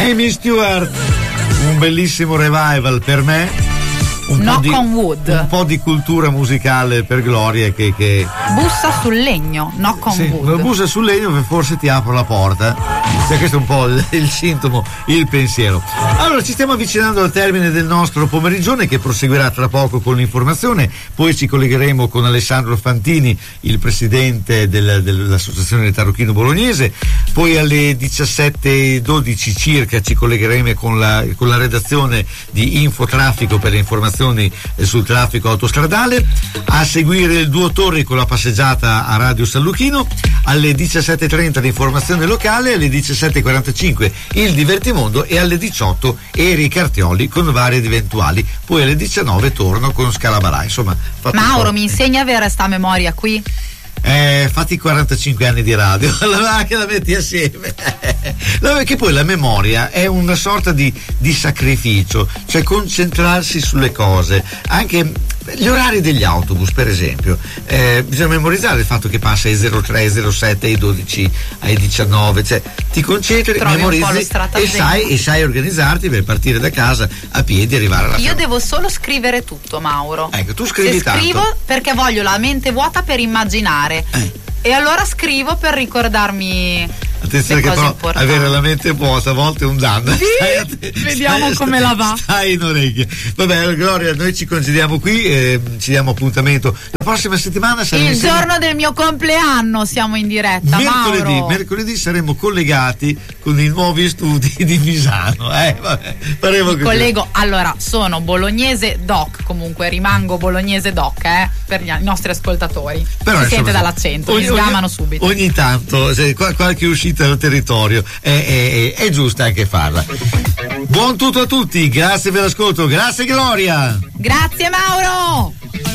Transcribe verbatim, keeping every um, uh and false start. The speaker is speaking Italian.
Amy Stewart, un bellissimo revival per me. Un po, di, on wood. un po' di cultura musicale per Gloria che, che... bussa sul legno, knock on sì, wood. Bussa sul legno, forse ti apro la porta. Cioè, questo è un po' il, il sintomo, il pensiero. Allora, ci stiamo avvicinando al termine del nostro pomerigione, che proseguirà tra poco con l'informazione. Poi ci collegheremo con Alessandro Fantini, il presidente del, dell'Associazione del Tarocchino Bolognese. Poi alle diciassette e dodici circa ci collegheremo con la, con la redazione di Infotraffico per le informazioni sul traffico autostradale. A seguire il Duo Torri con la passeggiata a Radio San Luchino. Alle diciassette e trenta l'informazione locale, alle diciassette e quarantacinque il Divertimondo e alle diciotto Eri Cartioli con vari ed eventuali. Poi alle diciannove torno con Scalabarà. Insomma, Mauro, mi insegna a avere sta memoria qui? Eh, fatti quarantacinque anni di radio, allora che la metti assieme. No, perché poi la memoria è una sorta di, di sacrificio, cioè concentrarsi sulle cose, anche gli orari degli autobus, per esempio, eh, bisogna memorizzare il fatto che passa ai zero tre, zero sette, ai dodici, ai diciannove, cioè ti concentri, trovi memorizzi e sai, e sai organizzarti per partire da casa a piedi e arrivare alla Io fine. devo solo scrivere tutto, Mauro. Ecco, tu scrivi Se tanto. Scrivo perché voglio la mente vuota per immaginare. Eh. E allora scrivo per ricordarmi. Attenzione che però avere la mente vuota a volte è un danno. Sì, stai, vediamo stai, come la va. Stai in orecchie. Vabbè, Gloria, noi ci congediamo qui, eh, ci diamo appuntamento. La prossima settimana saremo il insieme. giorno del mio compleanno siamo in diretta. Mercoledì, Mauro. mercoledì saremo collegati con i nuovi studi di Misano. Eh, vabbè, faremo Mi così. collego, allora sono bolognese doc, comunque rimango bolognese doc, eh, per gli, i nostri ascoltatori. Però, si insomma, sente dall'accento, ogni, mi sgamano subito. Ogni tanto, se qual- qualche uscita dal territorio è, è, è giusta anche farla. Buon tutto a tutti, grazie per l'ascolto, grazie Gloria. Grazie Mauro.